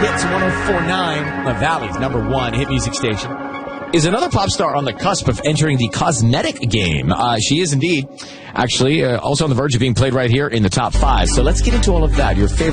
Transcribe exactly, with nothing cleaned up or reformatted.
Hits one oh four point nine, the Valley's number one hit music station. Is another pop star on the cusp of entering the cosmetic game? Uh, she is indeed, actually, uh, also on the verge of being played right here in the top five. So let's get into all of that. Your favorite